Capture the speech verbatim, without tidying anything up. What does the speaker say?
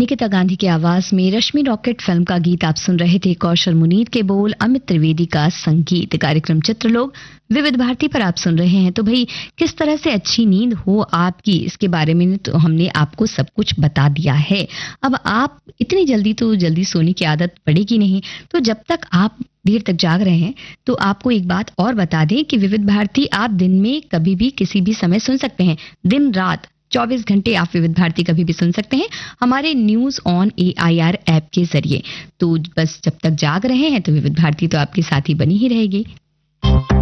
निकिता गांधी की आवाज में रश्मि रॉकेट फिल्म का गीत आप सुन रहे थे। कौशल मुनीर के बोल, अमित त्रिवेदी का संगीत। कार्यक्रम चित्रलोक विविध भारती पर आप सुन रहे हैं। तो भाई किस तरह से अच्छी नींद हो आपकी, इसके बारे में तो हमने आपको सब कुछ बता दिया है। अब आप इतनी जल्दी तो जल्दी सोने की आदत पड़ेगी नहीं, तो जब तक आप देर तक जाग रहे हैं तो आपको एक बात और बता दें कि विविध भारती आप दिन में कभी भी किसी भी समय सुन सकते हैं। दिन रात चौबीस घंटे आप विविध भारती कभी भी सुन सकते हैं हमारे news on A I R app के जरिए। तो बस जब तक जाग रहे हैं तो विविध भारती तो आपके साथ ही बनी ही रहेगी।